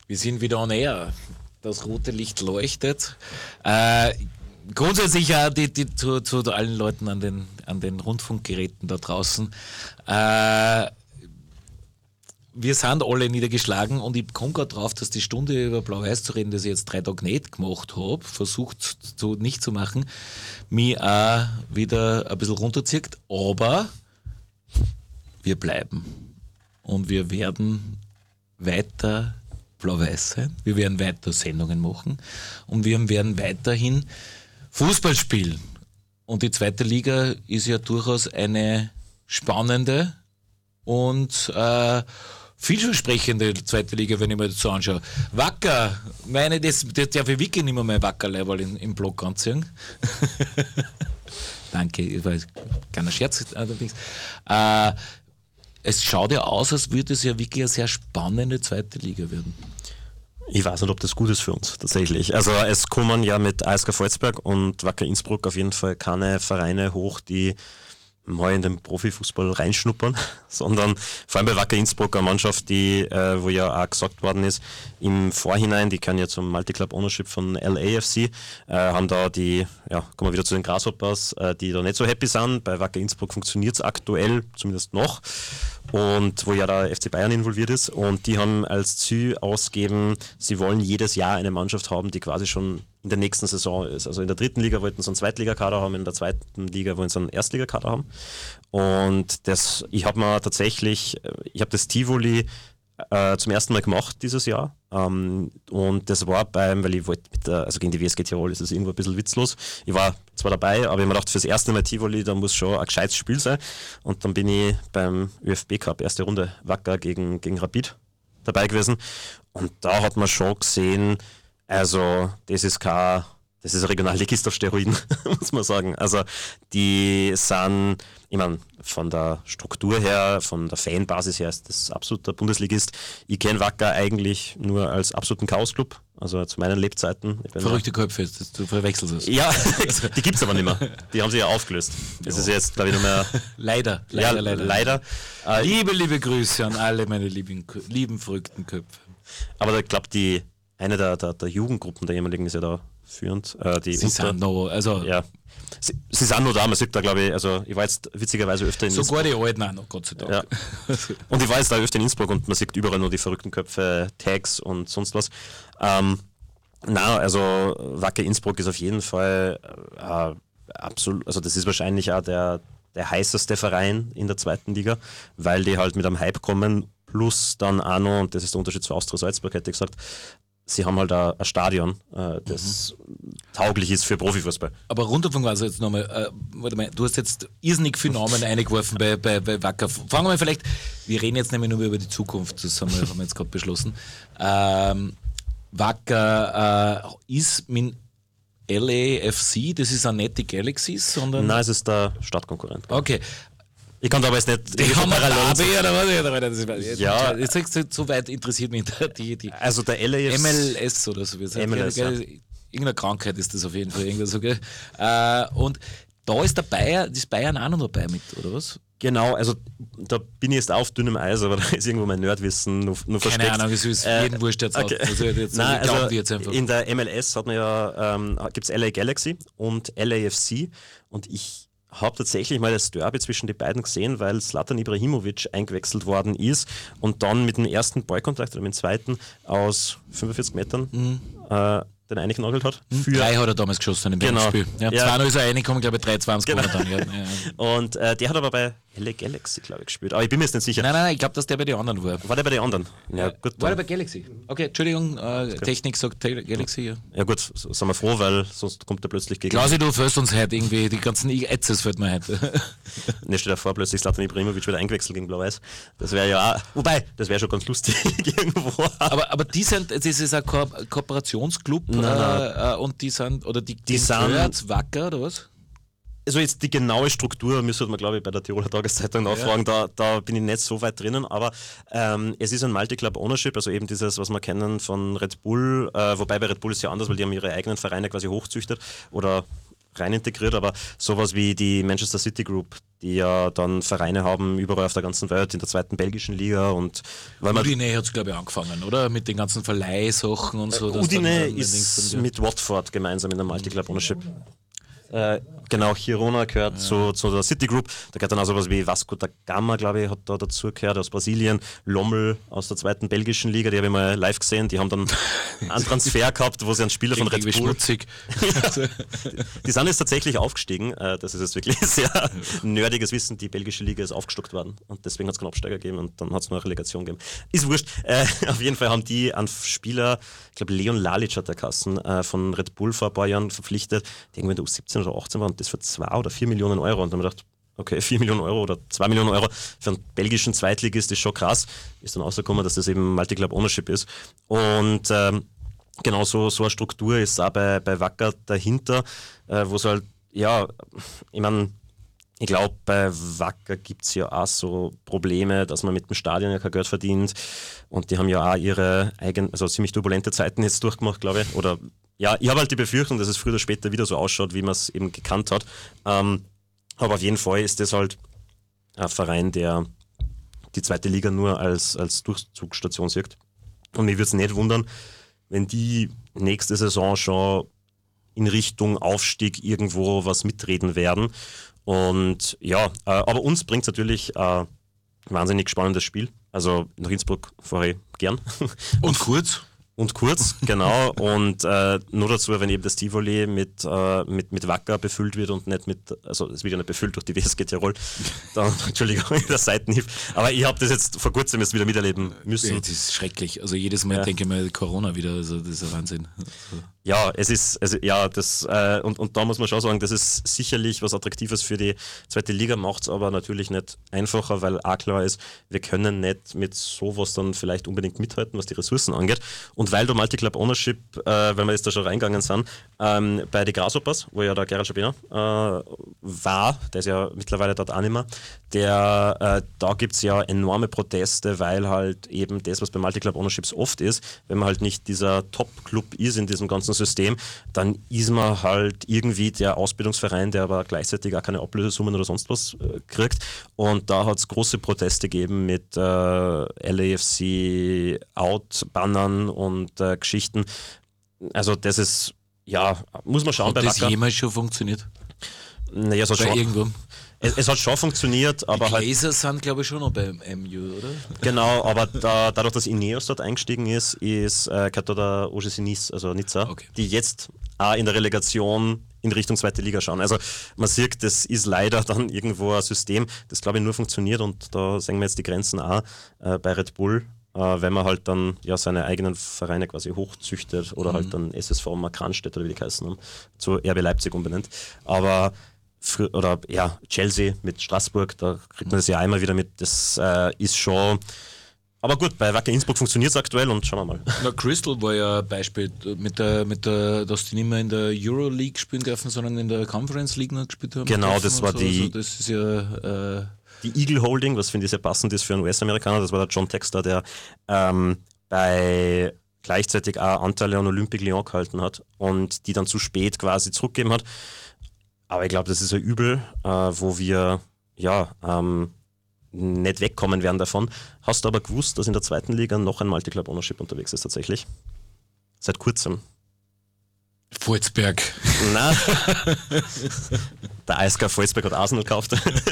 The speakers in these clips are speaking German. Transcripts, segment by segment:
Wir sind wieder on air. Das rote Licht leuchtet. Grundsätzlich ja zu allen Leuten an den Rundfunkgeräten da draußen. Wir sind alle niedergeschlagen und ich komme gerade drauf, dass die Stunde über Blau-Weiß zu reden, das ich jetzt 3 Tage nicht gemacht habe, versucht nicht zu machen, mich auch wieder ein bisschen runterzieht. Aber wir bleiben. Und wir werden weiter Blau-Weiß sein. Wir werden weiter Sendungen machen. Und wir werden weiterhin Fußball spielen. Und die zweite Liga ist ja durchaus eine spannende und vielversprechende zweite Liga, wenn ich mir das so anschaue. Wacker, das darf ich wirklich nicht mehr mein Wackerleiberl im Blog anziehen. Danke, das war keiner Scherz allerdings. Es schaut ja aus, als würde es ja wirklich eine sehr spannende zweite Liga werden. Ich weiß nicht, ob das gut ist für uns, tatsächlich. Also es kommen ja mit ASK Volzberg und Wacker Innsbruck auf jeden Fall keine Vereine hoch, die mal in den Profifußball reinschnuppern, sondern vor allem bei Wacker Innsbruck eine Mannschaft, die, wo ja auch gesagt worden ist, im Vorhinein, die können ja zum Multiclub Ownership von LAFC, haben da kommen wir wieder zu den Grasshoppers, die da nicht so happy sind. Bei Wacker Innsbruck funktioniert es aktuell, zumindest noch, und wo ja der FC Bayern involviert ist, und die haben als Ziel ausgegeben, sie wollen jedes Jahr eine Mannschaft haben, die quasi schon in der nächsten Saison ist. Also in der dritten Liga wollten sie einen Zweitligakader haben, in der zweiten Liga wollen sie einen Erstligakader haben. Und ich habe das Tivoli zum ersten Mal gemacht dieses Jahr. Und das war weil ich wollte gegen die WSG Tirol ist es irgendwo ein bisschen witzlos. Ich war zwar dabei, aber ich habe mir gedacht, fürs erste Mal Tivoli, da muss schon ein gescheites Spiel sein. Und dann bin ich beim ÖFB Cup, erste Runde, Wacker gegen Rapid dabei gewesen. Und da hat man schon gesehen, also das ist ein Regionalligist auf Steroiden, muss man sagen. Also die sind, ich meine, von der Struktur her, von der Fanbasis her ist das absoluter Bundesligist. Ich kenne Wacker eigentlich nur als absoluten Chaosclub, also zu meinen Lebzeiten. Verrückte Köpfe, du verwechselst es. Ja, die gibt es aber nicht mehr. Die haben sich ja aufgelöst. Das ist jetzt, glaube ich, nur mehr... Leider. Liebe Grüße an alle meine lieben verrückten Köpfe. Aber ich glaube, eine der Jugendgruppen der ehemaligen ist ja da führend. Sie sind noch, also... Ja. Sie sind noch da, man sieht da, glaube ich, also ich war jetzt witzigerweise öfter in Innsbruck. Sogar die Alten auch noch, Gott sei Dank. Ja. Und ich war jetzt da öfter in Innsbruck und man sieht überall nur die verrückten Köpfe, Tags und sonst was. Also Wacker Innsbruck ist auf jeden Fall absolut, also das ist wahrscheinlich auch der heißeste Verein in der zweiten Liga, weil die halt mit einem Hype kommen, plus dann auch noch, und das ist der Unterschied zu Austria Salzburg, hätte ich gesagt, sie haben halt ein Stadion, das tauglich ist für Profifußball. Aber Rundumfang, also jetzt nochmal, warte mal, du hast jetzt irrsinnig viele Namen eingeworfen bei Wacker. Fangen wir vielleicht, wir reden jetzt nämlich nur über die Zukunft, das haben wir jetzt gerade beschlossen. Wacker ist mit LAFC, das ist auch nicht die Galaxies, sondern... Nein, es ist der Stadtkonkurrent. Okay. Ich kann da aber jetzt nicht... Die haben oder was? Ja. Jetzt sagst du, so weit interessiert mich die also der LAFC... MLS oder so. MLS, ja. Irgendeine Krankheit ist das auf jeden Fall. Irgendwas so, gell? Und da ist Bayern auch noch dabei mit, oder was? Genau, also da bin ich jetzt auf dünnem Eis, aber da ist irgendwo mein Nerdwissen nur versteckt. Keine Ahnung, es ist jeden Wurscht jetzt okay. In der MLS hat man gibt es LA Galaxy und LAFC, und ich habe tatsächlich mal das Derby zwischen den beiden gesehen, weil Zlatan Ibrahimovic eingewechselt worden ist und dann mit dem ersten Ballkontakt oder mit dem zweiten aus 45 Metern den eingenagelt hat. 3 hat er damals geschossen im Spiel. Ja, 2-0 ist er reingekommen, glaube ich, 3-2 genau. Dann. Ja. Und der hat aber bei LA Galaxy, glaube ich, gespielt. Aber ich bin mir jetzt nicht sicher. Nein, ich glaube, dass der bei den anderen war. War der bei den anderen? Ja, gut. War der bei Galaxy? Okay, Entschuldigung, Technik sagt Galaxy, ja. Ja gut, sind wir froh, weil sonst kommt er plötzlich gegen... Klausi, du führst uns heute irgendwie, die ganzen Ätzes fällt mir heute. Ne, steht davor, plötzlich Zlatan Ibrahimovic wieder eingewechselt gegen Blau-Weiß. Das wäre ja auch... Wobei, das wäre schon ganz lustig irgendwo. Aber das ist ein Kooperationsclub und die sind Wacker, oder was? Also jetzt die genaue Struktur müsste man, glaube ich, bei der Tiroler Tageszeitung nachfragen, da bin ich nicht so weit drinnen, aber es ist ein Multiclub Ownership, also eben dieses, was wir kennen von Red Bull, wobei bei Red Bull ist ja anders, weil die haben ihre eigenen Vereine quasi hochzüchtet oder rein integriert, aber sowas wie die Manchester City Group, die ja dann Vereine haben überall auf der ganzen Welt, in der zweiten belgischen Liga. Und weil man Udine hat es, glaube ich, angefangen, oder? Mit den ganzen Verleihsachen und so. Udine ist mit Watford gemeinsam in der Multi-Club Ownership. Genau, Girona gehört zu der City Group. Da gehört dann auch sowas wie Vasco da Gama, glaube ich, hat da dazu gehört, aus Brasilien. Lommel aus der zweiten belgischen Liga, die habe ich mal live gesehen. Die haben dann einen Transfer gehabt, wo sie einen Spieler von Red Bull... schmutzig. Die sind jetzt tatsächlich aufgestiegen. Das ist jetzt wirklich sehr nerdiges Wissen. Die belgische Liga ist aufgestockt worden und deswegen hat es keinen Absteiger gegeben und dann hat es nur eine Relegation gegeben. Ist wurscht. Auf jeden Fall haben die einen Spieler, ich glaube Leon Lalic hat der Kassen, von Red Bull vor ein paar Jahren verpflichtet, der irgendwie in der U17 oder 18 war und das für 2 oder 4 Millionen Euro. Und dann haben wir gedacht, okay, 4 Millionen Euro oder 2 Millionen Euro für einen belgischen Zweitligist ist schon krass. Ist dann rausgekommen, dass das eben Multi-Club Ownership ist. Und genau so eine Struktur ist auch bei Wacker dahinter, wo es halt, ja, ich meine, ich glaube, bei Wacker gibt es ja auch so Probleme, dass man mit dem Stadion ja kein Geld verdient. Und die haben ja auch ihre eigenen, also ziemlich turbulente Zeiten jetzt durchgemacht, glaube ich. Oder ja, ich habe halt die Befürchtung, dass es früher oder später wieder so ausschaut, wie man es eben gekannt hat. Aber auf jeden Fall ist das halt ein Verein, der die zweite Liga nur als Durchzugsstation sieht. Und mich würde es nicht wundern, wenn die nächste Saison schon in Richtung Aufstieg irgendwo was mitreden werden. Und ja, aber uns bringt es natürlich ein wahnsinnig spannendes Spiel. Also nach Innsbruck fahre ich gern. Und kurz? Und kurz, genau. Und nur dazu, wenn eben das Tivoli mit Wacker befüllt wird und nicht also es wird ja nicht befüllt durch die WSG Tirol, dann, Entschuldigung, der Seitenhieb. Aber ich habe das jetzt vor kurzem jetzt wieder miterleben müssen. Ja, das ist schrecklich. Also jedes Mal denke ich mal Corona wieder, also das ist ein Wahnsinn. Ja, es ist, und da muss man schon sagen, das ist sicherlich was Attraktives für die zweite Liga, macht es aber natürlich nicht einfacher, weil auch klar ist, wir können nicht mit sowas dann vielleicht unbedingt mithalten, was die Ressourcen angeht. Und weil der Multi-Club Ownership, weil wir jetzt da schon reingegangen sind, bei den Grasshoppers, wo ja der Gerald Schabiner war, der ist ja mittlerweile dort auch nicht mehr, da gibt es ja enorme Proteste, weil halt eben das, was bei Multi-Club Ownerships oft ist, wenn man halt nicht dieser Top-Club ist in diesem ganzen System, dann ist man halt irgendwie der Ausbildungsverein, der aber gleichzeitig auch keine Ablösesummen oder sonst was kriegt. Und da hat es große Proteste gegeben mit LAFC Out-Bannern und Geschichten. Also das ist, ja, muss man schauen. Hat das jemals schon funktioniert? Naja, es hat schon irgendwo. Es hat schon funktioniert, aber die Gläser sind, glaube ich, schon noch beim MU, oder? Genau, aber dadurch, dass Ineos dort eingestiegen ist, gehört da der OGC Nice, also Nizza, die jetzt auch in der Relegation in Richtung zweite Liga schauen. Also man sieht, das ist leider dann irgendwo ein System, das, glaube ich, nur funktioniert und da sehen wir jetzt die Grenzen auch bei Red Bull, wenn man halt dann ja seine eigenen Vereine quasi hochzüchtet oder halt dann SSV Markranstädt oder wie die heißen haben, zu RB Leipzig umbenennt. Aber oder ja, Chelsea mit Straßburg, da kriegt man das ja einmal wieder mit, das ist schon, aber gut, bei Wacker Innsbruck funktioniert es aktuell und schauen wir mal. Na, Crystal war ja ein Beispiel, dass die nicht mehr in der Euroleague spielen dürfen, sondern in der Conference League noch gespielt haben. Genau, das war so. die, also das ist ja, die Eagle Holding, was finde ich sehr passend ist für einen US-Amerikaner, das war der John Texter, der bei gleichzeitig auch Anteile an Olympique Lyon gehalten hat und die dann zu spät quasi zurückgegeben hat. Aber ich glaube, das ist ein Übel, wo wir nicht wegkommen werden davon. Hast du aber gewusst, dass in der zweiten Liga noch ein Multi-Club Ownership unterwegs ist tatsächlich? Seit kurzem. Volzberg. Nein. Der ASK Volzberg hat Arsenal gekauft.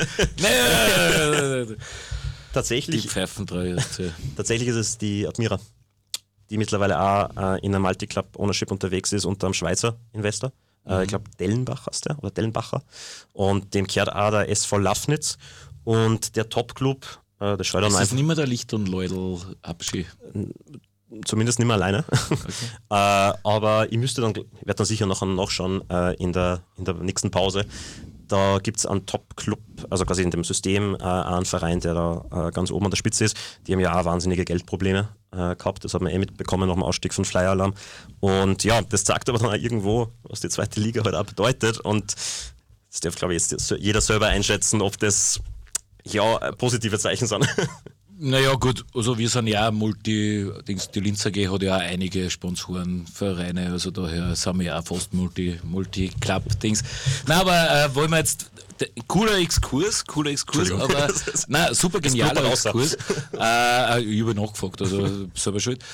Tatsächlich, die Pfeifentreu. Tatsächlich ist es die Admira, die mittlerweile auch in einem Multi-Club Ownership unterwegs ist unter einem Schweizer Investor. Ich glaube Dellenbach heißt der, oder Dellenbacher. Und dem kehrt auch der SV Lafnitz. Und der Top-Club, das schaut dann einfach. Das ist nicht mehr der Licht- und Leudl-Abschied. Zumindest nicht mehr alleine. Okay. Aber ich werde dann sicher nachschauen in der nächsten Pause. Da gibt es einen Top-Club, also quasi in dem System einen Verein, der da ganz oben an der Spitze ist. Die haben ja auch wahnsinnige Geldprobleme gehabt. Das hat man mitbekommen nach dem Ausstieg von Flyer Alarm. Und ja, das zeigt aber dann auch irgendwo, was die zweite Liga halt auch bedeutet. Und das darf, glaube ich, jetzt jeder selber einschätzen, ob das positive Zeichen sind. Naja, gut, also wir sind ja auch die Linz AG hat ja auch einige Sponsorenvereine, also daher sind wir ja auch fast Multi-Club-Dings. Nein, aber wollen wir jetzt, cooler Exkurs, aber nein, super genialer Exkurs. Ich habe nachgefragt, also selber schuld.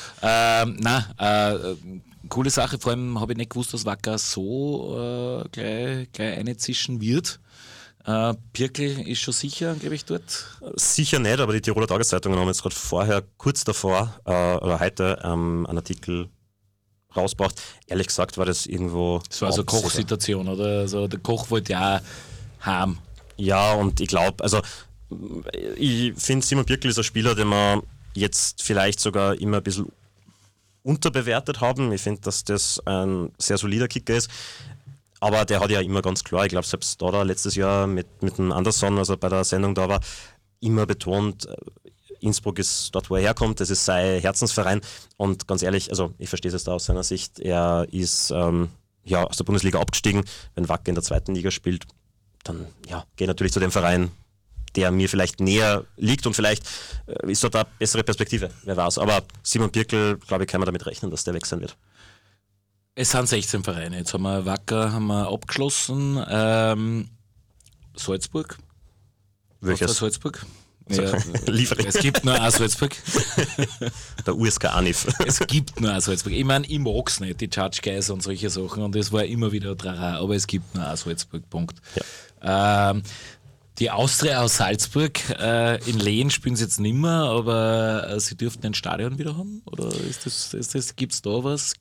Coole Sache, vor allem habe ich nicht gewusst, dass Wacker so gleich einzischen wird. Pirkel ist schon sicher, glaube ich, dort? Sicher nicht, aber die Tiroler Tageszeitungen haben jetzt gerade vorher, kurz davor, oder heute, einen Artikel rausgebracht. Ehrlich gesagt war das irgendwo... Das war so eine Kochsituation, oder? Also der Koch wollte ja auch haben. Ja, und ich glaube, also ich finde, Simon Pirkel ist ein Spieler, den wir jetzt vielleicht sogar immer ein bisschen unterbewertet haben. Ich finde, dass das ein sehr solider Kicker ist. Aber der hat ja immer ganz klar, ich glaube selbst da letztes Jahr mit dem Anderson, als er bei der Sendung da war, immer betont, Innsbruck ist dort, wo er herkommt, das ist sein Herzensverein. Und ganz ehrlich, also ich verstehe es da aus seiner Sicht, er ist aus der Bundesliga abgestiegen. Wenn Wacker in der zweiten Liga spielt, dann geh natürlich zu dem Verein, der mir vielleicht näher liegt und vielleicht ist dort eine bessere Perspektive, wer weiß. Aber Simon Pirkel, glaube ich, kann man damit rechnen, dass der weg sein wird. Es sind 16 Vereine. Jetzt haben wir Wacker abgeschlossen. Salzburg. Welches? Salzburg. Ja, es gibt nur ein Salzburg. Der USK Anif. Es gibt nur ein Salzburg. Ich meine, ich mag es nicht, die Judge Guys und solche Sachen. Und es war immer wieder Trara, aber es gibt nur ein Salzburg. Punkt. Ja. Die Austria aus Salzburg, in Lehen spielen sie jetzt nicht mehr, aber sie dürften ein Stadion wieder haben? Oder gibt es da was?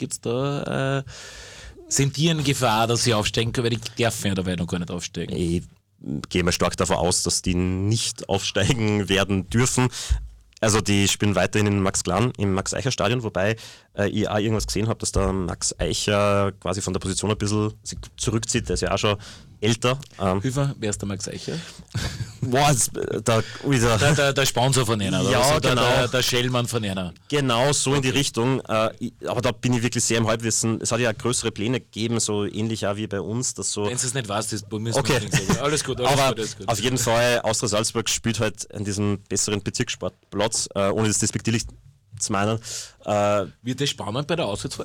Sind die in Gefahr, dass sie aufsteigen können? Weil die dürfen ja dabei noch gar nicht aufsteigen. Ich gehe mal stark davon aus, dass die nicht aufsteigen werden dürfen. Also die spielen weiterhin in Max-Glan, im Max-Eicher-Stadion, wobei ich auch irgendwas gesehen habe, dass der Max Eicher quasi von der Position ein bisschen sich zurückzieht, der ist ja auch schon älter. Hüfer, wer ist der Max Eicher? Boah, der Sponsor von einer, ja, also genau. Der Schellmann von einer. Genau, so in die Richtung. Aber da bin ich wirklich sehr im Halbwissen. Es hat ja größere Pläne gegeben, so ähnlich auch wie bei uns. Dass so wenn es nicht weißt, müssen wir okay. nicht sagen. Alles gut. Aber auf jeden Fall, Austria Salzburg spielt halt an diesem besseren Bezirkssportplatz, ohne das despektierlich zu meinen. Wird das spannend bei der Auswärtsfahrt?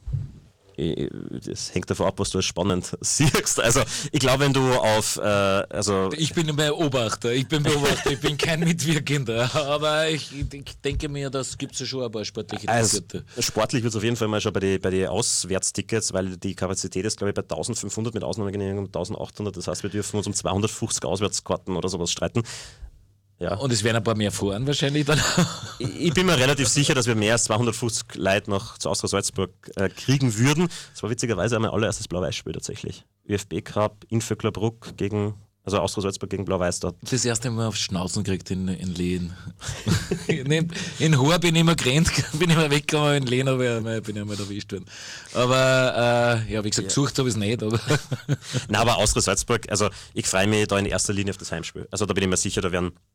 Das hängt davon ab, was du als spannend siehst. Also ich glaube, wenn du auf... ich bin Beobachter, ich bin kein Mitwirkender, aber ich denke mir, das gibt es ja schon ein paar sportliche Tickets. Sportlich wird es auf jeden Fall mal schon bei den Auswärtstickets, weil die Kapazität ist, glaube ich, bei 1500 mit Ausnahmegenehmigung 1800, das heißt, wir dürfen uns um 250 Auswärtskarten oder sowas streiten. Ja. Und es werden ein paar mehr fahren wahrscheinlich dann. Ich bin mir relativ sicher, dass wir mehr als 250 Leute noch zu Austria Salzburg kriegen würden. Das war witzigerweise mein allererstes Blau-Weiß-Spiel tatsächlich. ÖFB Cup in Vöcklerbruck also Austria Salzburg gegen Blau-Weiß dort. Das erste Mal aufs Schnauzen gekriegt in Lehen. In Hoher bin ich immer gerannt, bin ich immer weggekommen, in Lehen bin ich einmal erwischt worden. Aber wie gesagt, gesucht habe ich es nicht. Aber Nein, aber Austria Salzburg, also ich freue mich da in erster Linie auf das Heimspiel. Also da bin ich mir sicher,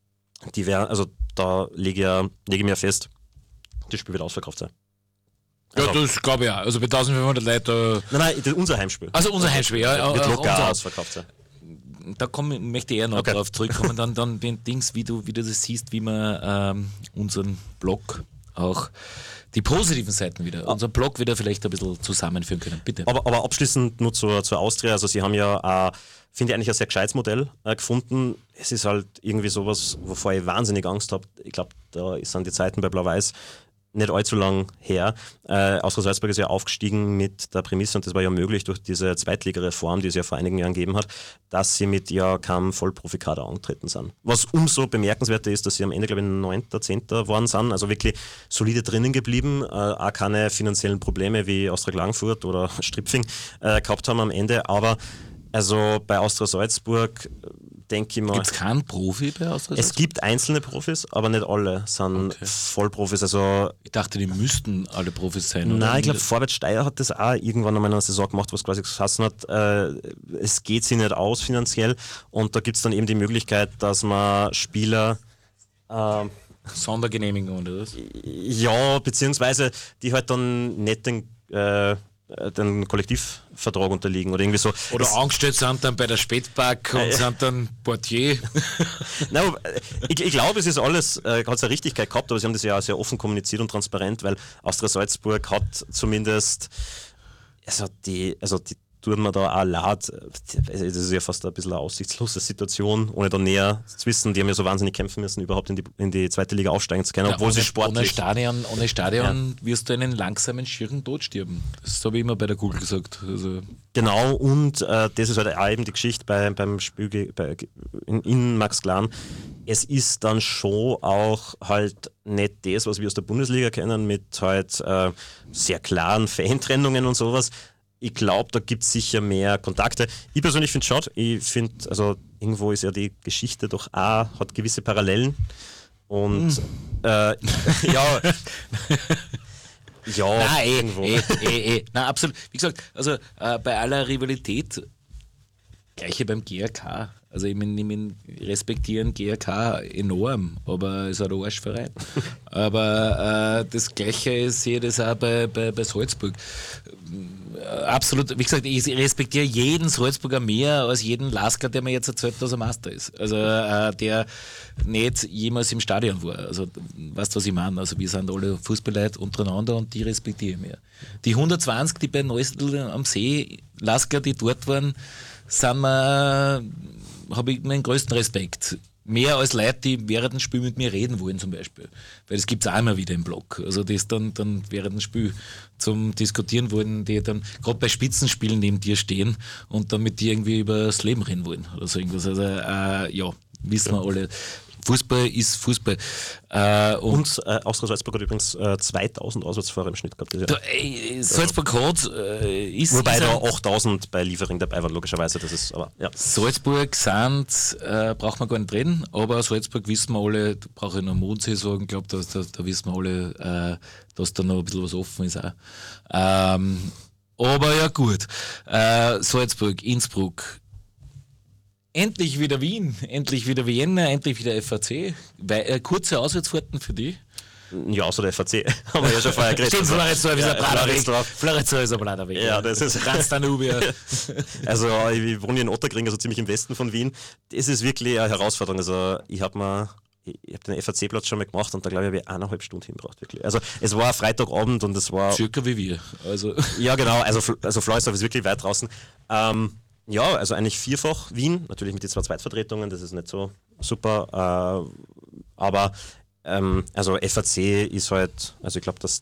da lege ich mir fest, das Spiel wird ausverkauft sein. Also, ja, das glaube ich auch. Also bei 1500 Leuten. Nein, unser Heimspiel. Also unser Heimspiel, ja. Wird locker ausverkauft sein. Da möchte ich eher noch drauf zurückkommen, dann den Dings, wie du das siehst, wie man unseren Blog auch die positiven Seiten unseren Blog wieder vielleicht ein bisschen zusammenführen können. Bitte. Aber abschließend nur zur Austria, also sie haben ja, finde ich eigentlich ein sehr gescheites Modell gefunden. Es ist halt irgendwie sowas, wovor ich wahnsinnig Angst habe. Ich glaube, da sind die Zeiten bei Blau-Weiß nicht allzu lang her. Austria Salzburg ist ja aufgestiegen mit der Prämisse, und das war ja möglich durch diese Zweitligareform, die es ja vor einigen Jahren gegeben hat, dass sie mit keinem Vollprofikader angetreten sind. Was umso bemerkenswerter ist, dass sie am Ende, glaube ich, 9., 10. geworden sind, also wirklich solide drinnen geblieben, auch keine finanziellen Probleme wie Austria Klagenfurt oder Stripfing gehabt haben am Ende, aber also bei Austria Salzburg denke ich mal... Gibt es keinen Profi bei Austria Salzburg? Es gibt einzelne Profis, aber nicht alle sind Vollprofis. Also, ich dachte, die müssten alle Profis sein. Nein, ich glaube, Vorwärts Steyr hat das auch irgendwann einmal in einer Saison gemacht, was quasi geheißen hat, es geht sich nicht aus finanziell, und da gibt es dann eben die Möglichkeit, dass man Spieler... Sondergenehmigung oder was? Ja, beziehungsweise die halt dann nicht den den Kollektivvertrag unterliegen oder irgendwie so. Oder angestellt sind dann bei der Spätpark und sind dann Portier. Nein, ich glaube, es ist alles, hat seine Richtigkeit gehabt, aber sie haben das ja auch sehr offen kommuniziert und transparent, weil Austria Salzburg hat zumindest, die tun mir da auch leid. Das ist ja fast ein bisschen eine aussichtslose Situation, ohne da näher zu wissen. Die haben ja so wahnsinnig kämpfen müssen, überhaupt in die zweite Liga aufsteigen zu können, obwohl sie sportlich... Ohne Stadion wirst du einen langsamen, schieren Tod sterben. Das habe ich immer bei der Kugel gesagt. Also Genau, und das ist halt auch eben die Geschichte beim Spiel in Max Glan. Es ist dann schon auch halt nicht das, was wir aus der Bundesliga kennen, mit halt sehr klaren Fantrennungen und sowas. Ich glaube, da gibt es sicher mehr Kontakte. Ich persönlich finde es schade. Ich finde, also irgendwo ist ja die Geschichte doch auch, hat gewisse Parallelen. Und ja. Ja, nein, irgendwo. Nein, absolut. Wie gesagt, also bei aller Rivalität, gleiche beim GRK. Also ich respektieren GRK enorm, aber es ist ein Arschverein. Aber das Gleiche ist sehe das auch bei Salzburg. Absolut, wie gesagt, ich respektiere jeden Salzburger mehr als jeden Lasker, der mir jetzt erzählt, dass er Master ist. Also der nicht jemals im Stadion war. Also weißt du, was ich meine? Also wir sind alle Fußballleute untereinander und die respektiere ich mehr. Die 120, die bei Neusiedl am See, Lasker, die dort waren, habe ich meinen größten Respekt. Mehr als Leute, die während dem Spiel mit mir reden wollen zum Beispiel. Weil das gibt es auch immer wieder im Blog. Also das dann während dem Spiel zum Diskutieren wollen, die dann gerade bei Spitzenspielen neben dir stehen und dann mit dir irgendwie über das Leben reden wollen oder so irgendwas. Also ja, wissen wir alle. Fußball ist Fußball. Und Austria Salzburg hat übrigens 2000 Auswärtsfahrer im Schnitt gehabt. Salzburg hat wobei da 8000 bei Liefering dabei waren, logischerweise. Das ist, aber, ja. Salzburg braucht man gar nicht reden, aber Salzburg wissen wir alle, da brauche ich noch Mondsee sagen, ich glaube, da wissen wir alle, dass da noch ein bisschen was offen ist auch. Aber ja gut, Salzburg, Innsbruck, endlich wieder Wien, endlich wieder Vienna, endlich wieder FAC. Kurze Auswärtsfahrten für die. Ja, außer der FAC. Haben wir ja schon vorher geredet. Stimmt, Florenzo ist ein Bladerweg. Florenzo ist ein Bladerweg. Ja, das ist... Transdanubia. Also, ich wohne hier in Otterkring, also ziemlich im Westen von Wien. Das ist wirklich eine Herausforderung. Also, ich habe den FAC-Platz schon mal gemacht und da glaube ich, habe ich 1,5 Stunden hingebracht, wirklich. Also, es war Freitagabend und es war... Circa wie wir. Also. Ja, genau. Also Floresdorf ist wirklich weit draußen. Ja, also eigentlich vierfach Wien, natürlich mit den 2 Zweitvertretungen, das ist nicht so super, aber also FAC ist halt, also ich glaube, dass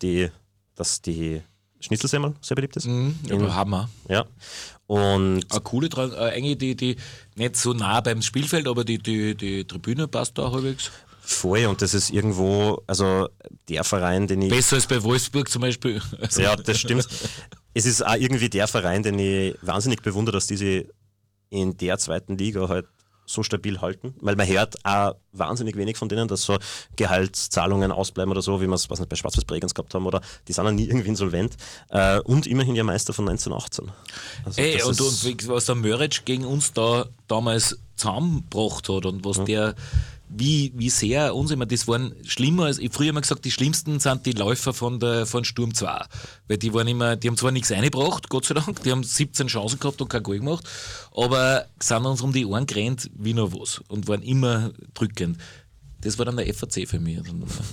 die Schnitzelsemmel sehr beliebt ist. Aber Hammer. Ja. Und eine coole, eigentlich die nicht so nah beim Spielfeld, aber die Tribüne passt da halbwegs. Voll, und das ist irgendwo, also der Verein, den ich... Besser als bei Wolfsburg zum Beispiel. Also. Ja, das stimmt. Es ist auch irgendwie der Verein, den ich wahnsinnig bewundere, dass diese in der zweiten Liga halt so stabil halten, weil man hört auch wahnsinnig wenig von denen, dass so Gehaltszahlungen ausbleiben oder so, wie wir es bei Schwarz-Weiß Bregenz gehabt haben, oder die sind auch nie irgendwie insolvent und immerhin ja Meister von 1918. Also und was der Möritsch gegen uns da damals zusammengebracht hat und was der wie sehr uns immer, das waren schlimmer als, ich früher immer gesagt, die schlimmsten sind die Läufer von Sturm 2. Weil die haben zwar nichts eingebracht, Gott sei Dank, die haben 17 Chancen gehabt und kein Goal gemacht, aber sind uns um die Ohren gerannt wie noch was und waren immer drückend. Das war dann der FAC für mich.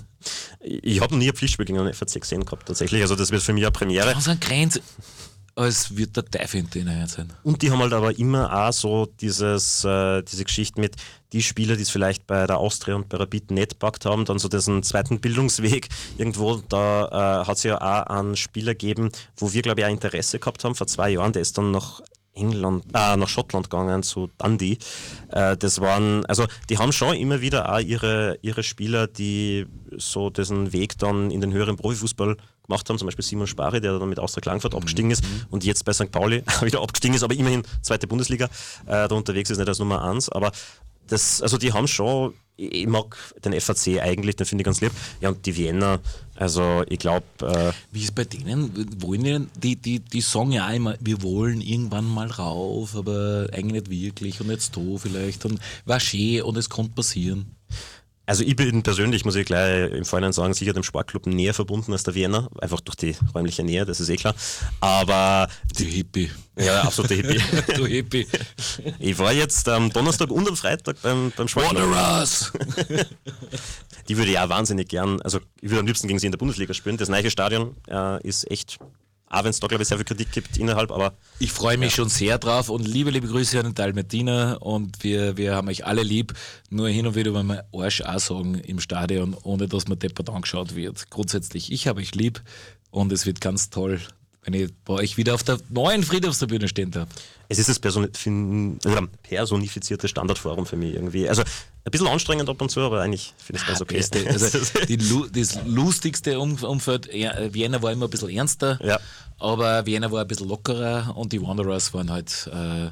Ich habe noch nie ein Pflichtspiel gegen einen FAC gesehen gehabt, tatsächlich. Also das wird für mich eine Premiere. Ganz ein Grenz, als wird der Teufel in denen sein. Und die haben halt aber immer auch so diese Geschichte mit die Spieler, die es vielleicht bei der Austria und bei Rapid nicht gepackt haben, dann so diesen zweiten Bildungsweg irgendwo, da hat es ja auch einen Spieler gegeben, wo wir, glaube ich, auch Interesse gehabt haben vor 2 Jahren, der ist dann nach Schottland gegangen, zu Dundee. Das waren, also die haben schon immer wieder auch ihre Spieler, die so diesen Weg dann in den höheren Profifußball gemacht haben, zum Beispiel Simon Spari, der dann mit Austria Klagenfurt abgestiegen ist und jetzt bei St. Pauli wieder abgestiegen ist, aber immerhin zweite Bundesliga da unterwegs ist, nicht als Nummer 1, aber also die haben schon, ich mag den FAC eigentlich, den finde ich ganz lieb. Ja, und die Vienna, also ich glaube... Wie ist bei denen? Wollen die sagen ja auch immer, wir wollen irgendwann mal rauf, aber eigentlich nicht wirklich und jetzt da vielleicht und war schön und es konnte passieren. Also ich bin persönlich, muss ich gleich im Vorhinein sagen, sicher dem Sportclub näher verbunden als der Wiener, einfach durch die räumliche Nähe, das ist eh klar. Aber Die Hippie. ja, absolute Hippie. Du Hippie. Ich war jetzt am Donnerstag und am Freitag beim Sportclub. Wanderers! Die würde ich auch wahnsinnig gern, also ich würde am liebsten gegen sie in der Bundesliga spielen. Das neue Stadion ist echt, auch wenn es da glaube ich sehr viel Kritik gibt innerhalb, aber Ich freue mich schon sehr drauf und liebe Grüße an den Dalmatiner und wir haben euch alle lieb. Nur hin und wieder wollen wir Arsch auch sagen im Stadion, ohne dass man deppert angeschaut wird. Grundsätzlich, ich habe euch lieb und es wird ganz toll, wenn ich bei euch wieder auf der neuen Friedhofstribüne stehen darf. es ist das personifizierte Standardforum für mich irgendwie. Also ein bisschen anstrengend ab und zu, aber eigentlich finde ich es ganz okay. Beste. Also das lustigste Umfeld, Vienna war immer ein bisschen ernster, Ja. aber Vienna war ein bisschen lockerer und die Wanderers waren halt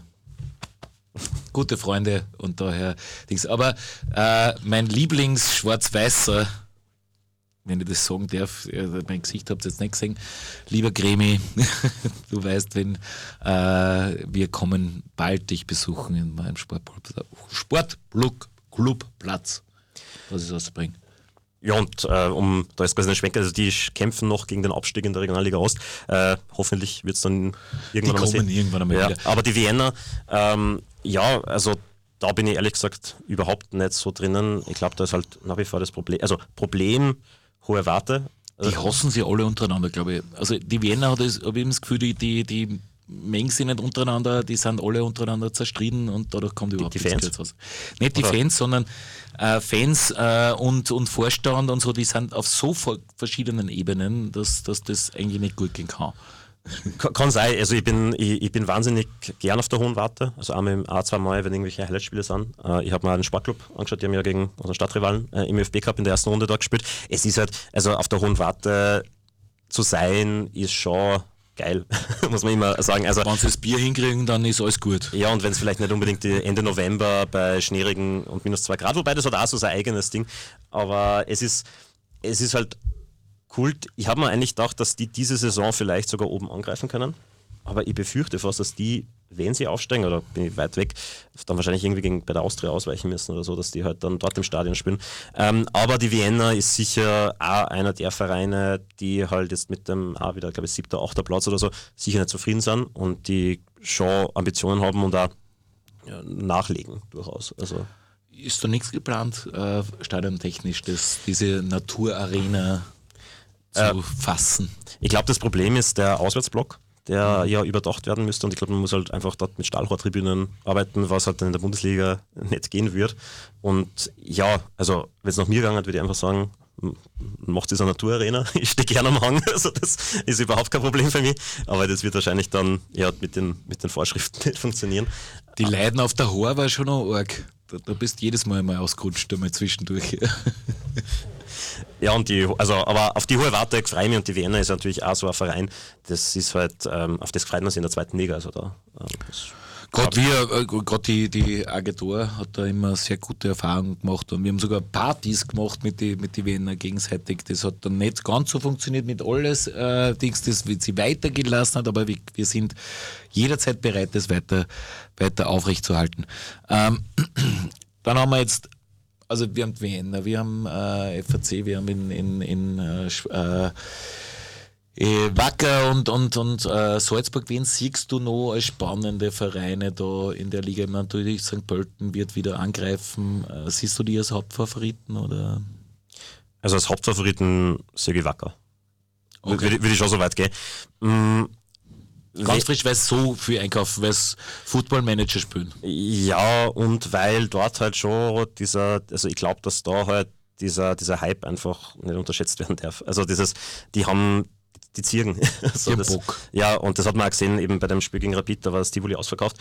gute Freunde und daher Dings. Aber mein Lieblings-Schwarz-Weißer, wenn ich das sagen darf, mein Gesicht habt ihr jetzt nicht gesehen, lieber Gremi, du weißt, wenn wir kommen bald dich besuchen in meinem Sportclubplatz, was ich auszubringen. Ja, und da ist quasi ein Schwenker, also die kämpfen noch gegen den Abstieg in der Regionalliga Ost. Hoffentlich wird es dann irgendwann einmal kommen irgendwann einmal wieder. Aber die Vienna, also da bin ich ehrlich gesagt überhaupt nicht so drinnen. Ich glaube, da ist halt nach wie vor das Problem, also hohe Warte. Die hassen sie alle untereinander, glaube ich. Also die Wiener habe ich das Gefühl, die mengen sich nicht untereinander, die sind alle untereinander zerstritten und dadurch kommt überhaupt die nichts Fans? raus. Nicht die Oder? Fans, sondern Fans und Vorstand und so, die sind auf so verschiedenen Ebenen, dass das eigentlich nicht gut gehen kann. Kann sein, also ich bin wahnsinnig gern auf der Hohen Warte, also einmal zwei Mal, wenn irgendwelche Highlight-Spiele sind. Ich habe mir einen Sportclub angeschaut, die haben ja gegen unseren Stadtrivalen im ÖFB Cup in der ersten Runde dort gespielt. Es ist halt, also auf der Hohen Warte zu sein, ist schon geil, muss man immer sagen. Also, Wenn sie das Bier hinkriegen, dann ist alles gut. ja, und wenn es vielleicht nicht unbedingt Ende November bei Schneeregen und minus 2 Grad, wobei das hat auch so sein eigenes Ding, aber es ist halt Kult. Ich habe mir eigentlich gedacht, dass die diese Saison vielleicht sogar oben angreifen können. Aber ich befürchte fast, dass die, wenn sie aufsteigen, oder bin ich weit weg, dann wahrscheinlich irgendwie bei der Austria ausweichen müssen oder so, dass die halt dann dort im Stadion spielen. Aber die Vienna ist sicher auch einer der Vereine, die halt jetzt mit dem wieder, glaube ich, 7., 8. Platz oder so, sicher nicht zufrieden sind und die schon Ambitionen haben und auch nachlegen durchaus. Also Ist da nichts geplant, stadiontechnisch, diese Naturarena zu fassen? Ich glaube, das Problem ist der Auswärtsblock, der ja überdacht werden müsste, und ich glaube, man muss halt einfach dort mit Stahlrohrtribünen arbeiten, was halt dann in der Bundesliga nicht gehen wird. Und ja, also wenn es nach mir gegangen hat, würde ich einfach sagen, macht diese Naturarena, ich stehe gerne am Hang, also das ist überhaupt kein Problem für mich, aber das wird wahrscheinlich dann mit den Vorschriften nicht funktionieren. Die Leiden auf der Haar war schon noch arg. Da bist du jedes Mal ausgerutscht, einmal zwischendurch. Ja, aber auf die Hohe Warte freue ich mich, und die Vienna ist natürlich auch so ein Verein, das ist halt, auf das freut man sich in der zweiten Liga, also da. Gerade die Agentur hat da immer sehr gute Erfahrungen gemacht und wir haben sogar Partys gemacht mit die Wiener gegenseitig. Das hat dann nicht ganz so funktioniert mit alles, das sie weitergelassen hat, aber wir sind jederzeit bereit, das weiter aufrechtzuerhalten. Dann haben wir jetzt, also wir haben Wiener, wir haben FAC, wir haben in Wacker und Salzburg, wen siehst du noch als spannende Vereine da in der Liga? Ich meine, natürlich St. Pölten wird wieder angreifen. Siehst du die als Hauptfavoriten? Oder? Also als Hauptfavoriten sehe ich Wacker. Okay. Würde ich schon so weit gehen. Ganz frisch, weil es so viel einkaufen, weil es Football-Manager spielen. Ja, und weil dort halt schon also ich glaube, dass da halt dieser Hype einfach nicht unterschätzt werden darf. Also die haben die Ziegen. Also Bock. Ja, und das hat man auch gesehen, eben bei dem Spiel gegen Rapid, da war das Tivoli ausverkauft.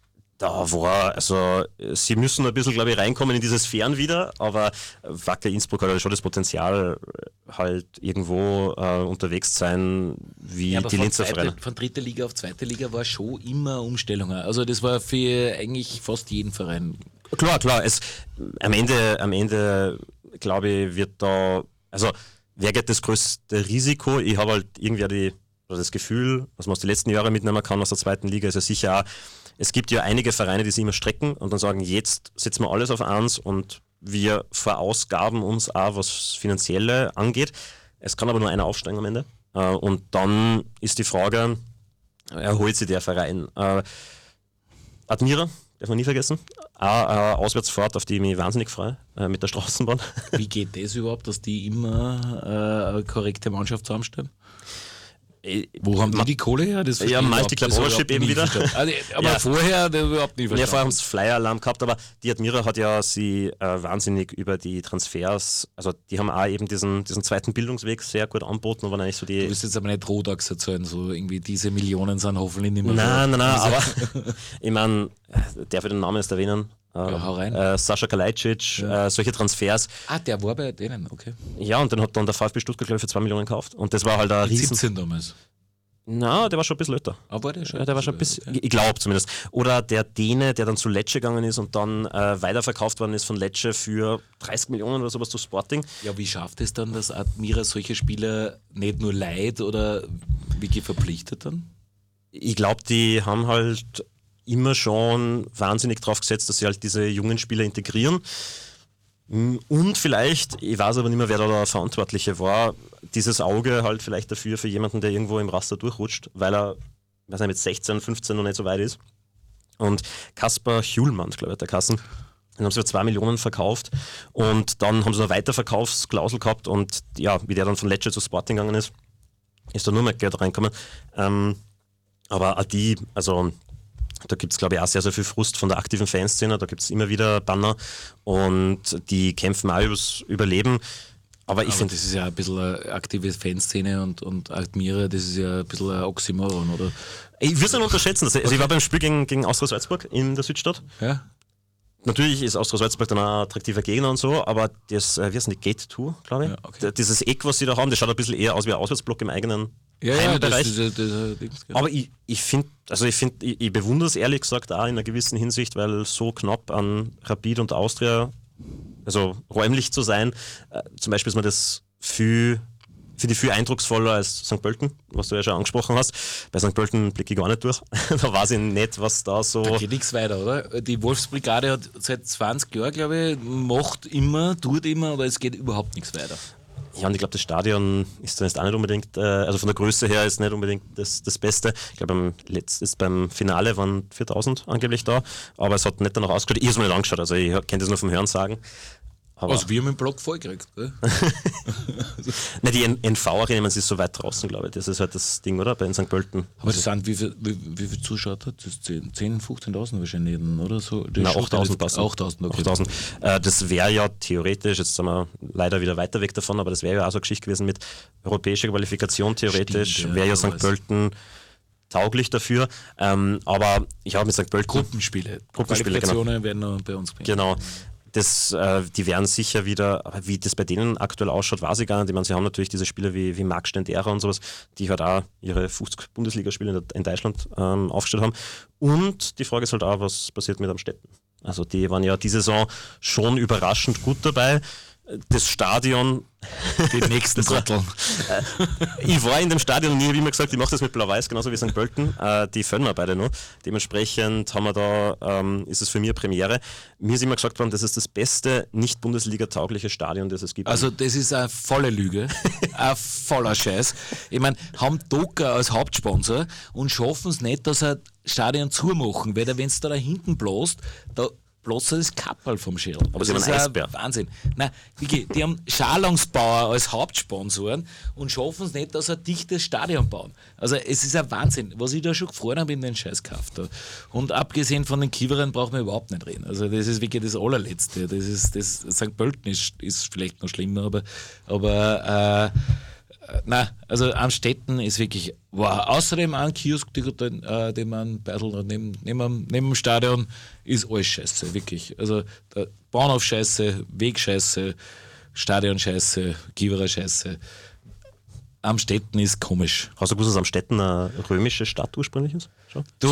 Sie müssen ein bisschen, glaube ich, reinkommen in diese Sphären wieder, aber Wacker Innsbruck hat ja schon das Potenzial, halt irgendwo unterwegs zu sein, wie Ja, aber die Linzer Vereine. Von dritter Liga auf zweite Liga war schon immer Umstellungen. Also das war für eigentlich fast jeden Verein. Klar. Am Ende, glaube ich, wird da, also wer geht das größte Risiko? Ich habe halt irgendwie das Gefühl, was man aus den letzten Jahren mitnehmen kann aus der zweiten Liga, ist ja sicher auch, es gibt ja einige Vereine, die sich immer strecken und dann sagen, jetzt setzen wir alles auf eins und wir verausgaben uns auch, was Finanzielle angeht. Es kann aber nur einer aufsteigen am Ende. Und dann ist die Frage, erholt sich der Verein? Admira, darf man nie vergessen. Eine Auswärtsfahrt, auf die ich mich wahnsinnig freue, mit der Straßenbahn. Wie geht das überhaupt, dass die immer eine korrekte Mannschaft zusammenstellen? Wo haben die Kohle her? Das ja, Multi-Club Ownership eben wieder. Also, aber vorher überhaupt nicht verstanden. Ja, vorher haben sie Flyer-Alarm gehabt, aber die Admira hat ja sie wahnsinnig über die Transfers, also die haben auch eben diesen zweiten Bildungsweg sehr gut angeboten. Und eigentlich so die du willst jetzt aber nicht Rodax erzählen, so irgendwie diese Millionen sind hoffentlich nicht mehr. Nein, aber ich meine, darf ich den Namen jetzt erwähnen? Ja, hau rein. Sascha Kalajdzic, solche Transfers. Der war bei denen, okay. Ja, und den hat dann der VfB Stuttgart, glaube ich, für 2 Millionen gekauft. Und das war halt ein riesen... 17 damals. Na, der war schon ein bisschen älter. Aber der schon? Ja, der war schon ein bisschen, okay. Ich glaube zumindest. Oder der Däne, der dann zu Lecce gegangen ist und dann weiterverkauft worden ist von Lecce für 30 Millionen oder sowas zu Sporting. Ja, wie schafft es dann, dass Admira solche Spieler nicht nur leiht oder wirklich verpflichtet dann? Ich glaube, die haben halt immer schon wahnsinnig drauf gesetzt, dass sie halt diese jungen Spieler integrieren. Und vielleicht, ich weiß aber nicht mehr, wer da der Verantwortliche war, dieses Auge halt vielleicht dafür für jemanden, der irgendwo im Raster durchrutscht, weil er, weiß nicht, mit 16, 15 noch nicht so weit ist. Und Kaspar Hjulmand, glaube ich, der Kassen, den haben sie für 2 Millionen verkauft und dann haben sie eine Weiterverkaufsklausel gehabt und ja, wie der dann von Lecce zu Sporting gegangen ist da nur mehr Geld reingekommen. Aber auch die, also da gibt es, glaube ich, auch sehr, sehr viel Frust von der aktiven Fanszene. Da gibt es immer wieder Banner und die kämpfen auch übers Überleben. Aber ich finde, das ist ja ein bisschen eine aktive Fanszene und Admira, das ist ja ein bisschen ein Oxymoron, oder? Ich würde es nicht unterschätzen. Also ich war beim Spiel gegen Austria Salzburg in der Südstadt. Ja. Natürlich ist Austria Salzburg dann auch ein attraktiver Gegner und so, aber das, wie heißt denn die Gate 2, glaube ich? Ja, okay. Dieses Eck, was sie da haben, das schaut ein bisschen eher aus wie ein Auswärtsblock im eigenen Heimbereich. Aber ich bewundere es ehrlich gesagt auch in einer gewissen Hinsicht, weil so knapp an Rapid und Austria, also räumlich zu sein, zum Beispiel ist mir das für die viel eindrucksvoller als St. Pölten, was du ja schon angesprochen hast. Bei St. Pölten blicke ich gar nicht durch. Da weiß ich nicht, was da so... Da geht nichts weiter, oder? Die Wolfsbrigade hat seit 20 Jahren, glaube ich, tut immer, aber es geht überhaupt nichts weiter. Ja, und ich glaube, das Stadion ist dann jetzt auch nicht unbedingt, also von der Größe her ist nicht unbedingt das Beste. Ich glaube, beim Finale waren 4000 angeblich da, aber es hat nicht danach ausgeschaut. Ich habe es mir nicht angeschaut, also ich kenne das nur vom Hörensagen. Also wir haben den Block vollgekriegt, gell? Nein, die NV-Arena ist so weit draußen, glaube ich. Das ist halt das Ding, oder? Bei den St. Pölten. Aber das sind, wie viel Zuschauer hat das? 10.000, 15.000 wahrscheinlich, oder so? Nein, 8.000 passen. 8.000, okay. 8.000. Das wäre ja theoretisch, jetzt sind wir leider wieder weiter weg davon, aber das wäre ja auch so eine Geschichte gewesen mit europäischer Qualifikation, theoretisch wäre ja St. Pölten tauglich dafür. Aber ich habe mit St. Pölten... Gruppenspiele. Qualifikationen werden noch bei uns bringen. Genau. Die werden sicher wieder, aber wie das bei denen aktuell ausschaut, weiß ich gar nicht. Ich meine, sie haben natürlich diese Spieler wie Marc Stendera und sowas, die halt auch ihre 50 Bundesligaspiele in Deutschland aufgestellt haben. Und die Frage ist halt auch, was passiert mit Amstetten? Also die waren ja diese Saison schon überraschend gut dabei. Das Stadion... Die nächsten Trottel. Ich war in dem Stadion und ich habe immer gesagt, ich mache das mit Blau-Weiß, genauso wie St. Pölten. Die föhnen wir beide noch. Dementsprechend haben wir da, ist es für mich eine Premiere. Mir ist immer gesagt worden, das ist das beste nicht-Bundesliga-taugliche Stadion, das es gibt. Also das ist eine volle Lüge. Ein voller Scheiß. Ich meine, haben Docker als Hauptsponsor und schaffen es nicht, dass ein Stadion zumachen, weil wenn es da hinten bläst, da bloß das Kapperl vom Schädel. Aber sie haben einen Eisbär. Wahnsinn. Nein, die haben Schalungsbauer als Hauptsponsoren und schaffen es nicht, dass sie ein dichtes Stadion bauen. Also es ist ein Wahnsinn. Was ich da schon gefreut habe in den Scheißkauf da. Und abgesehen von den Kiewerern brauchen wir überhaupt nicht reden. Also das ist wirklich das Allerletzte. Das St. Pölten ist vielleicht noch schlimmer, aber nein, also Amstetten ist wirklich, wow. Außerdem ein Kiosk, den man Beisel neben dem Stadion, ist alles scheiße, wirklich. Also der Bahnhof scheiße, Weg scheiße, Stadion scheiße, Kiewerer scheiße. Amstetten ist komisch. Hast du gewusst, dass Amstetten eine römische Stadt ursprünglich ist? Schon? Du,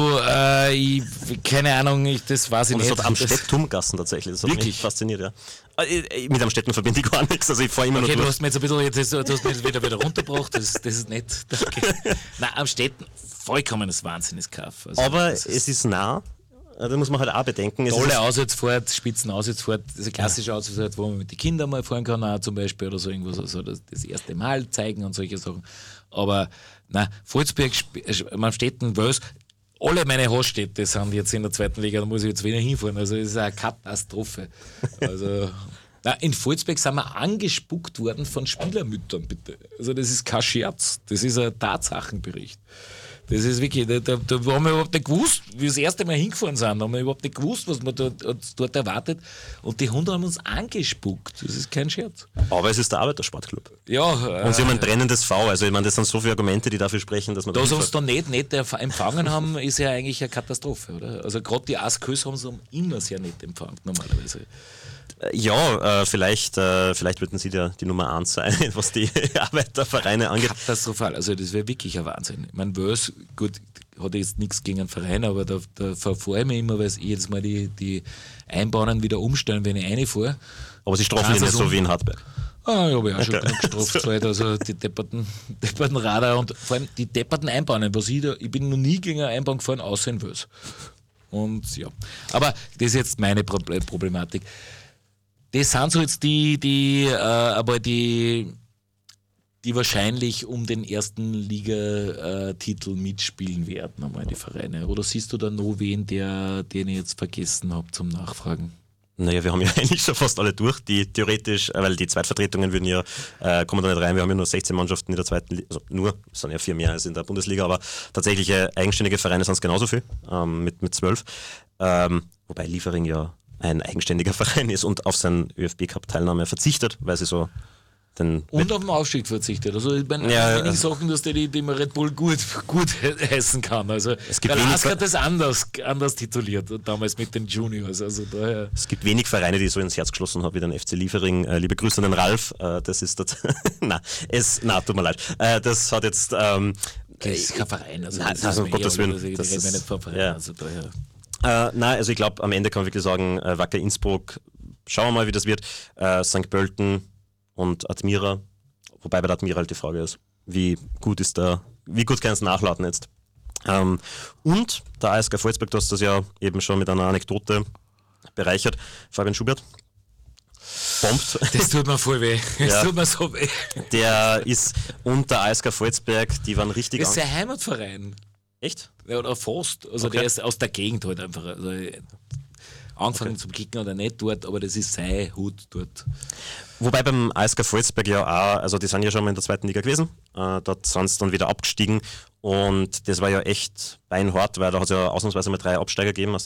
keine Ahnung, das weiß ich und nicht. Es hat Amstettumgassen tatsächlich, das hat wirklich? mich fasziniert, ja. Mit Amstetten verbinde ich gar nichts, also ich fahre immer okay, nur durch. Du hast mir jetzt ein bisschen, du hast mir jetzt wieder runtergebracht, das ist nett. Danke. Nein, Amstetten, vollkommenes Wahnsinnskauf. Also, aber es ist nah. das muss man halt auch bedenken. Tolle Auswärtsfahrt, Spitzenauswärtsfahrt, diese klassische Auswärtsfahrt, wo man mit den Kindern mal fahren kann, auch zum Beispiel, oder so irgendwas, also das erste Mal zeigen und solche Sachen. Aber nein, Volzberg, man steht in Wels, alle meine Haststädte sind jetzt in der zweiten Liga, da muss ich jetzt wieder hinfahren, also das ist eine Katastrophe. Also, nein, in Volzberg sind wir angespuckt worden von Spielermüttern, bitte. Also das ist kein Scherz, das ist ein Tatsachenbericht. Das ist wirklich, da haben wir überhaupt nicht gewusst, wie wir das erste Mal hingefahren sind, haben wir überhaupt nicht gewusst, was man dort erwartet. Und die Hunde haben uns angespuckt. Das ist kein Scherz. Aber es ist der Arbeitersportclub. Ja. Und sie haben ein trennendes V. Also ich meine, das sind so viele Argumente, die dafür sprechen, dass man... Dass uns da nicht empfangen haben, ist ja eigentlich eine Katastrophe, oder? Also gerade die Askös haben sie immer sehr nett empfangen, normalerweise. Ja, vielleicht würden sie die Nummer 1 sein, was die Arbeitervereine angeht. Katastrophal, also das wäre wirklich ein Wahnsinn. Ich meine, Wels, gut, hat jetzt nichts gegen einen Verein, aber da verfahre ich mich immer, weil sie jedes Mal die Einbahnen wieder umstellen, wenn ich reinfahre. Aber sie strafen ja nicht so wie in Hartberg. Ah, ich habe ja auch schon genug gestraft, also die depperten Radar und vor allem die depperten Einbahnen, ich bin noch nie gegen eine Einbahn gefahren, außer in Wels. Und ja, aber das ist jetzt meine Problematik. Das sind so jetzt die wahrscheinlich um den ersten Ligatitel mitspielen werden, einmal die Vereine. Oder siehst du da noch wen, den ich jetzt vergessen habe zum Nachfragen? Naja, wir haben ja eigentlich schon fast alle durch, die theoretisch, weil die Zweitvertretungen würden ja, kommen da nicht rein, wir haben ja nur 16 Mannschaften in der zweiten Liga, also nur, es sind ja 4 mehr als in der Bundesliga, aber tatsächliche eigenständige Vereine sind es genauso viel, mit 12. Wobei Liefering ja ein eigenständiger Verein ist und auf seine ÖFB-Cup-Teilnahme verzichtet, weil sie so und auf den Aufstieg verzichtet. Also ich meine, wenige Sachen, dass die man Red Bull gut heißen kann. Also der Lask hat das anders tituliert, damals mit den Juniors. Also daher. Es gibt wenig Vereine, die so ins Herz geschlossen haben wie den FC Liefering. Liebe Grüße an den Ralf. Das ist das. Tut mir leid. Das hat jetzt. Das ist kein Verein. Also um Gottes Willen. Das ist nicht vom Verein. Ja. Also daher. Also ich glaube, am Ende kann man wirklich sagen, Wacker Innsbruck, schauen wir mal, wie das wird. St. Pölten und Admira, wobei bei der Admira halt die Frage ist, wie gut kann es nachladen jetzt? Und der ASK Volzberg, du hast das ja eben schon mit einer Anekdote bereichert, Fabian Schubert. Bombt. Das tut mir voll weh. Das tut mir so weh. Der ist unter ASK Volzberg, die waren richtig... Das ist sein Heimatverein. Echt? Ja, oder fast. Also der ist aus der Gegend halt einfach. Also angefangen zum Kicken oder nicht dort, aber das ist sein Hut dort. Wobei beim ASK Volzberg ja auch, also die sind ja schon mal in der zweiten Liga gewesen, dort sind sie dann wieder abgestiegen und das war ja echt beinhart, weil da hat es ja ausnahmsweise mal 3 Absteiger gegeben.